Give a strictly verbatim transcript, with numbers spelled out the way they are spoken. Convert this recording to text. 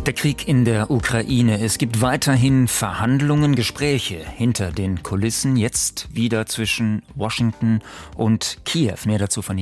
Der Krieg in der Ukraine. Es gibt weiterhin Verhandlungen, Gespräche hinter den Kulissen. Jetzt wieder zwischen Washington und Kiew. Mehr dazu von